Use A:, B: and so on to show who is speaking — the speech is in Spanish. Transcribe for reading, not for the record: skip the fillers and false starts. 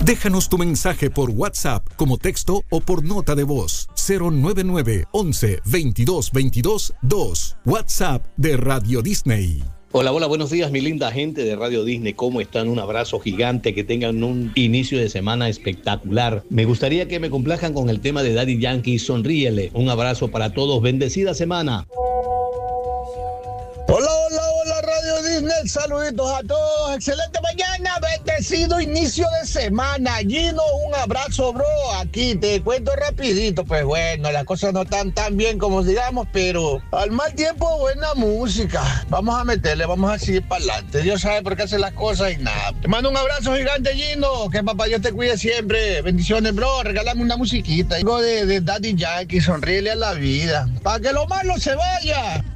A: Déjanos tu mensaje por WhatsApp como texto o por nota de voz. 099 11 22 22 2. WhatsApp de Radio Disney.
B: Hola, hola, buenos días, mi linda gente de Radio Disney. ¿Cómo están? Un abrazo gigante, que tengan un inicio de semana espectacular. Me gustaría que me complazcan con el tema de Daddy Yankee, Sonríele. Un abrazo para todos, bendecida semana.
C: Hola, hola, hola, Radio Disney, saluditos a todos, excelente mañana, bendecido inicio de semana. Gino, un abrazo, bro. Aquí te cuento rapidito, pues bueno, las cosas no están tan bien como digamos, pero al mal tiempo buena música. Vamos a meterle, vamos a seguir para adelante. Dios sabe por qué hace las cosas y nada. Te mando un abrazo gigante, Gino, que papá Dios te cuide siempre. Bendiciones, bro. Regálame una musiquita. Algo de Daddy Yankee, sonríele a la vida, para que lo malo se vaya.